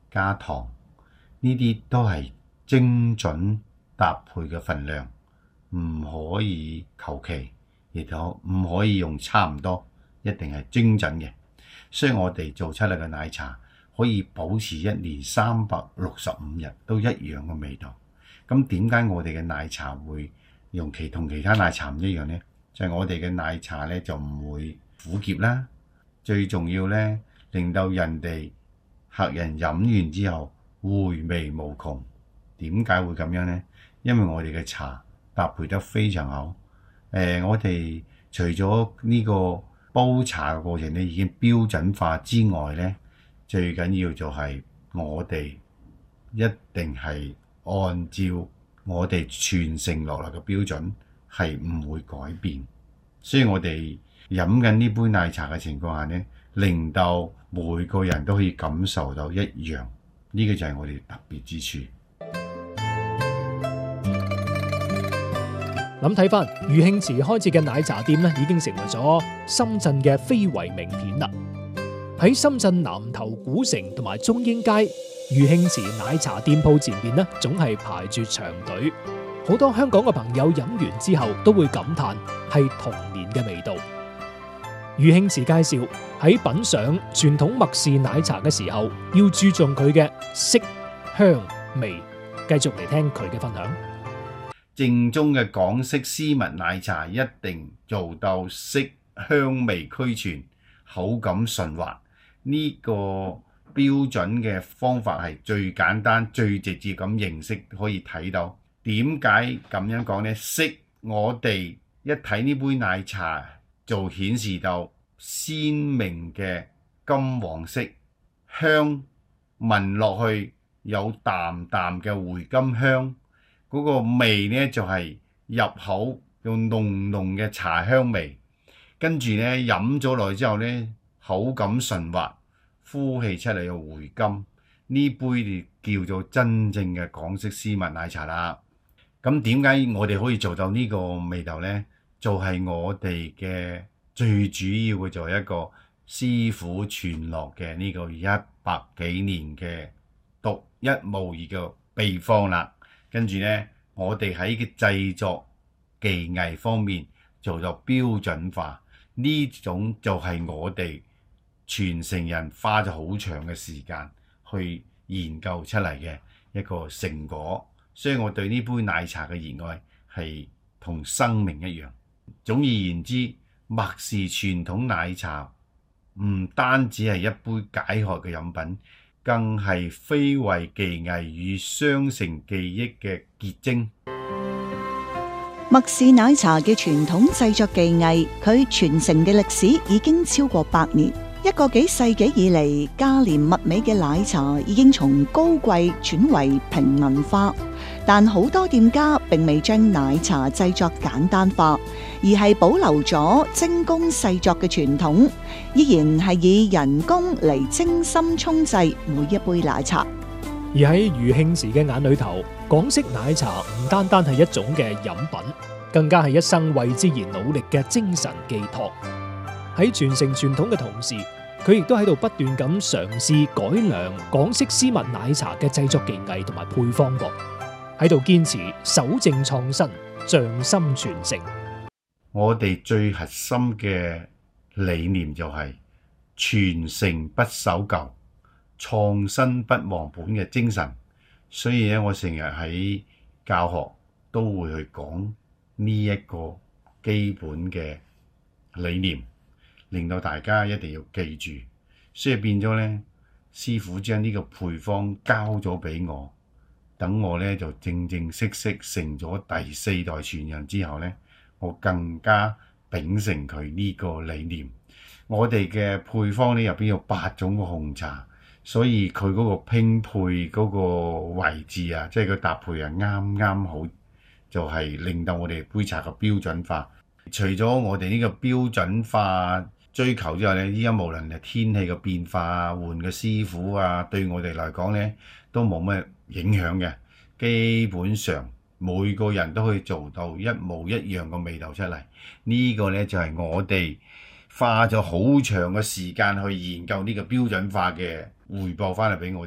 加糖，呢啲都係精準搭配嘅份量，唔可以求其，亦都唔可以用差唔多，一定係精準嘅。所以我哋做出嚟嘅奶茶可以保持一年365日都一樣嘅味道。咁點解我哋嘅奶茶會同其他奶茶唔一樣呢？就係我哋嘅奶茶呢，就唔會苦澀啦，最重要呢，令到客人飲完之後回味無窮。點解會咁樣呢？因為我哋嘅茶搭配得非常好。我哋除咗呢個煲茶嘅過程咧已經標準化之外呢，最緊要就係我哋一定係按照我哋傳承落嚟嘅標準，係唔會改變。所以我哋飲緊呢杯奶茶嘅情況下呢，令到每個人都可以感受到一樣，呢個就係我哋特別之處。 諗睇翻余慶池開設嘅奶茶店咧，已經成為咗深圳嘅非遺名片啦。喺深圳南頭古城同埋中英街余慶池奶茶店鋪前邊咧，總係排住長隊。好多香港嘅朋友飲完之後都會感嘆係童年嘅味道。余慶池介紹喺品嘗傳統麥氏奶茶嘅時候，要注重佢嘅色香味。繼續嚟聽佢嘅分享。 正宗嘅港式絲襪奶茶一定做到色香味俱全，口感順滑。呢個標準嘅方法係最簡單、最直接咁認識可以睇到。點解咁樣講呢？色，我哋一睇呢杯奶茶就顯示到鮮明嘅金黃色。香，聞落去有淡淡嘅回甘香。嗰個味呢，就係入口用濃濃嘅茶香味，跟住呢飲咗落去之後呢，口感順滑，呼氣出嚟又回甘。呢杯就叫做真正嘅港式絲襪奶茶啦。咁點解我哋可以做到呢個味道呢？就係我哋嘅最主要嘅就係一個師傅傳落嘅呢個100幾年嘅獨一無二嘅秘方啦。跟住呢，我哋喺嘅製作技藝方面做咗標準化，呢種就係我哋傳承人花咗好長嘅時間去研究出嚟嘅一個成果。所以我對呢杯奶茶嘅熱愛係同生命一樣。總而言之，麥氏傳統奶茶唔單止係一杯解渴嘅飲品，更係非遺技藝與雙城記憶嘅結晶。 麥氏奶茶嘅傳統製作技藝，佢傳承嘅歷史已經超過100年。一個幾世紀以嚟，價廉物美嘅奶茶已經從高貴轉為平民化，但好多店家並未將奶茶製作簡單化，而係保留咗精工細作嘅傳統，依然係以人工嚟精心沖製每一杯奶茶。 而喺余慶池嘅眼裏頭，港式奶茶唔單單係一種嘅飲品，更加係一生為之而努力嘅精神寄託。喺傳承傳統嘅同時，佢亦都喺度不斷咁嘗試改良港式絲襪奶茶嘅製作技藝同埋配方噃，喺度堅持守正創新，匠心傳承。 我哋最核心嘅理念就係傳承不守舊，創新不忘本嘅精神。所以咧，我成日喺教學都會去講呢一個基本嘅理念，令到大家一定要記住。所以變咗呢，師傅將呢個配方交咗俾我，等我呢就正正式式成咗第4代傳人之後呢，我更加秉承佢呢個理念。我哋嘅配方呢入邊有8種嘅紅茶，所以佢嗰個拼配嗰個位置啊，即係個搭配啊，啱啱好，就係令到我哋杯茶嘅標準化。除咗我哋呢個標準化追求之外呢，依家無論係天氣嘅變化啊，換嘅師傅啊，對我哋嚟講呢都冇乜影響嘅。基本上每個人都可以做到一模一樣嘅味道出嚟。呢個呢就係我哋花咗好長嘅時間去研究呢個標準化嘅回報翻嚟俾我。